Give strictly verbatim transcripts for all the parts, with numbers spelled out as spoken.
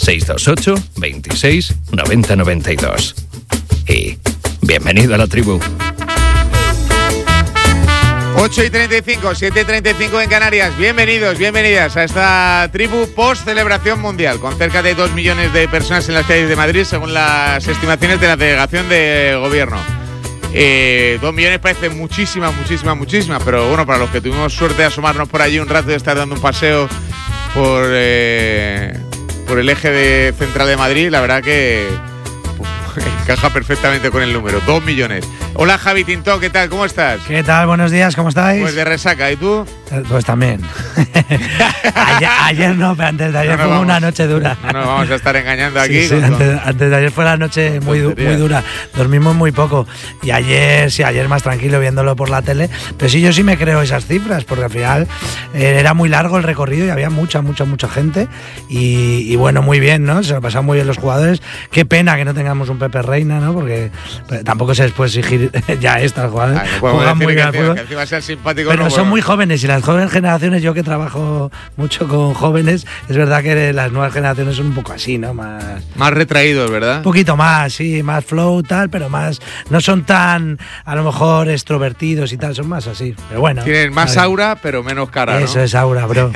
seis dos ocho, veintiséis, noventa noventa y dos. Y bienvenido a la tribu. ocho y treinta y cinco, siete y treinta y cinco en Canarias. Bienvenidos, bienvenidas a esta tribu post-celebración mundial, con cerca de dos millones de personas en las calles de Madrid, según las estimaciones de la delegación de gobierno. Eh, dos millones parece muchísimas, muchísimas, muchísimas, pero bueno, para los que tuvimos suerte de asomarnos por allí un rato y de estar dando un paseo por, eh, por el eje de central de Madrid, la verdad que encaja perfectamente con el número, dos millones. Hola Javi Tintó, ¿qué tal? ¿Cómo estás? ¿Qué tal? Buenos días, ¿cómo estáis? Pues de resaca, ¿y tú? Pues también. ayer, ayer no, pero antes de ayer no fue vamos, una noche dura. No nos vamos a estar engañando aquí. Sí, sí, con, antes, antes de ayer fue la noche muy, muy dura. Dormimos muy poco. Y ayer, sí, ayer más tranquilo viéndolo por la tele. Pero sí, yo sí me creo esas cifras, porque al final eh, era muy largo el recorrido y había mucha, mucha, mucha gente. Y, y bueno, muy bien, ¿no? Se lo pasaron muy bien los jugadores. Qué pena que no tengamos un Pepe Reina, ¿no? Porque tampoco se les puede exigir ya estas jugadas. Ay, no juegan muy bien al fútbol. Que encima sean simpáticos, pero no, son bueno. muy jóvenes y las jóvenes generaciones, yo que trabajo mucho con jóvenes, es verdad que las nuevas generaciones son un poco así, ¿no? Más, más retraídos, ¿verdad? Un poquito más, sí, más flow, tal, pero más, no son tan, a lo mejor, extrovertidos y tal, son más así, pero bueno. Tienen más aura, pero menos cara, ¿no? Eso es aura, bro.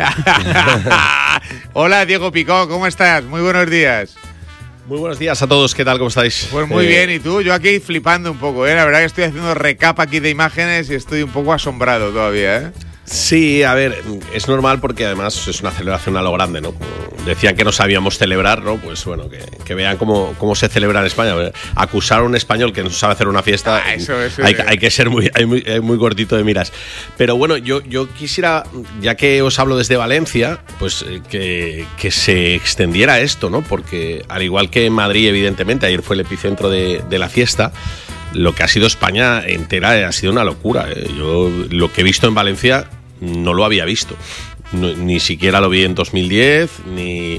Hola, Diego Picó, ¿cómo estás? Muy buenos días. Muy buenos días a todos, ¿qué tal? ¿Cómo estáis? Pues muy eh... bien, ¿y tú? Yo aquí flipando un poco, ¿eh? La verdad que estoy haciendo recap aquí de imágenes y estoy un poco asombrado todavía, ¿eh? Sí, a ver, es normal porque además es una celebración a lo grande, ¿no? Como decían que no sabíamos celebrar, ¿no? Pues bueno, que, que vean cómo, cómo se celebra en España. Acusar a un español que no sabe hacer una fiesta, ah, eso, eso, hay, hay que ser muy, hay muy, hay muy cortito de miras. Pero bueno, yo, yo quisiera, ya que os hablo desde Valencia, pues que, que se extendiera esto, ¿no? Porque al igual que en Madrid, evidentemente, ayer fue el epicentro de, de la fiesta, lo que ha sido España entera ha sido una locura. Yo lo que he visto en Valencia no lo había visto. No, ni siquiera lo vi en dos mil diez, ni,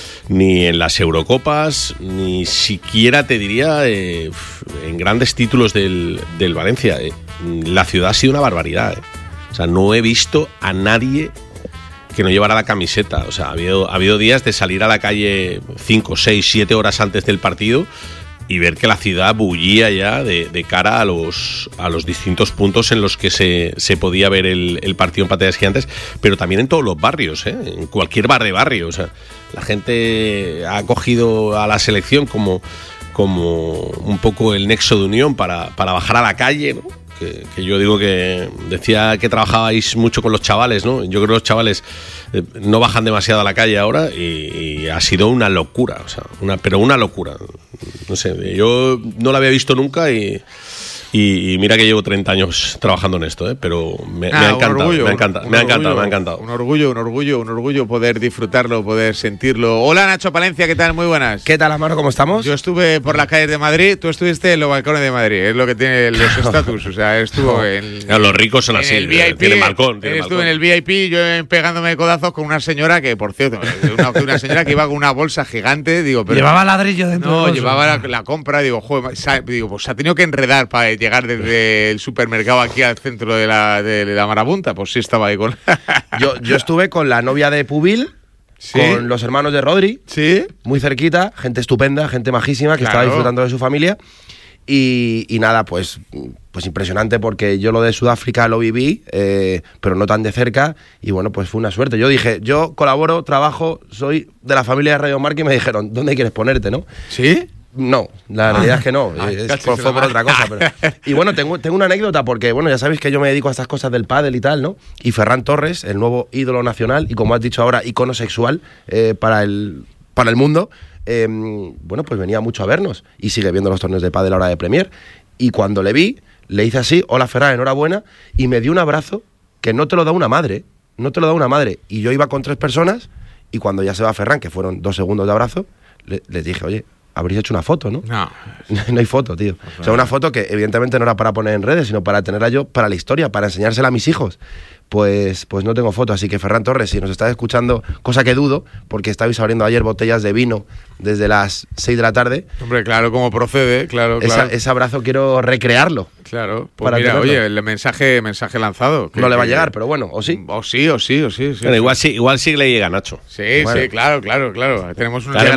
ni en las Eurocopas, ni siquiera te diría eh, en grandes títulos del, del Valencia. Eh. La ciudad ha sido una barbaridad. Eh. O sea, no he visto a nadie que no llevara la camiseta. O sea, ha habido, ha habido días de salir a la calle cinco, seis, siete horas antes del partido y ver que la ciudad bullía ya de, de cara a los, a los distintos puntos en los que se, se podía ver el, el partido en pantallas gigantes, pero también en todos los barrios, ¿eh? En cualquier bar de barrio. O sea, la gente ha cogido a la selección como, como un poco el nexo de unión para, para bajar a la calle, ¿no? Que, que yo digo que decía que trabajabais mucho con los chavales, ¿no? Yo creo que los chavales eh, no bajan demasiado a la calle ahora y, y ha sido una locura, o sea, una, pero una locura. No sé, yo no la había visto nunca y, y, y mira que llevo treinta años trabajando en esto, ¿eh? Pero me, ah, me ha encantado, orgullo, me ha encantado, me ha encantado, me ha encantado. Un orgullo, un orgullo, un orgullo poder disfrutarlo, poder sentirlo. Hola Nacho Palencia, ¿qué tal? Muy buenas. ¿Qué tal, Amaro? ¿Cómo estamos? Yo estuve por las calles de Madrid, tú estuviste en los balcones de Madrid, es lo que tiene los estatus, o sea, estuvo en... No, los ricos son así, el V I P, tienen balcón. Tienen estuve balcón. en el V I P, yo pegándome codazos con una señora que, por cierto, una, una señora que iba con una bolsa gigante, digo... Pero, llevaba ladrillo dentro. No, llevaba la, la compra, digo, joder, digo, pues se ha tenido que enredar para llegar desde el supermercado aquí al centro de la, de la marabunta, pues sí estaba ahí con... yo, yo estuve con la novia de Pubil, ¿sí? Con los hermanos de Rodri, ¿sí? Muy cerquita, gente estupenda, gente majísima, que claro. Estaba disfrutando de su familia. Y, y nada, pues, pues impresionante porque yo lo de Sudáfrica lo viví, eh, pero no tan de cerca, y bueno, pues fue una suerte. Yo dije, yo colaboro, trabajo, soy de la familia de Radio Marca y me dijeron, ¿dónde quieres ponerte, no? ¿Sí? No, la realidad ah, es que no, ah, es por, fue por otra cosa. Pero, y bueno, tengo, tengo una anécdota porque, bueno, ya sabéis que yo me dedico a estas cosas del pádel y tal, ¿no? Y Ferran Torres, el nuevo ídolo nacional y como has dicho ahora, icono sexual eh, para, el, para el mundo, eh, bueno, pues venía mucho a vernos y sigue viendo los torneos de pádel ahora de Premier. Y cuando le vi, le hice así, hola Ferran, enhorabuena, y me dio un abrazo que no te lo da una madre, no te lo da una madre. Y yo iba con tres personas y cuando ya se va Ferran, que fueron dos segundos de abrazo, le, les dije, oye, habréis hecho una foto, ¿no? No. No hay foto, tío. O sea, una foto que evidentemente no era para poner en redes, sino para tenerla yo para la historia, para enseñársela a mis hijos. Pues, pues no tengo foto, así que Ferran Torres, si nos estás escuchando, cosa que dudo, porque estabais abriendo ayer botellas de vino desde las seis de la tarde. Hombre, claro, como procede, claro, Esa, claro. Ese abrazo quiero recrearlo. Claro, pues mira, tenerlo. Oye, el mensaje, mensaje lanzado. Que, no le va a llegar, pero bueno, o sí. O sí, o sí, o sí. sí pero sí. Igual sí, igual sí le llega, Nacho. Sí, bueno. sí, claro, claro, claro. Tenemos una... Claro,